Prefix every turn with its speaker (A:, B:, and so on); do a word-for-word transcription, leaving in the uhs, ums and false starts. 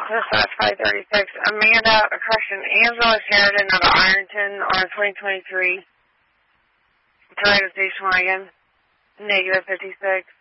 A: Dispatch five thirty-six. Amanda, correction, Angela Sheridan out of Ironton on a twenty twenty-three Toyota station wagon, negative fifty-six.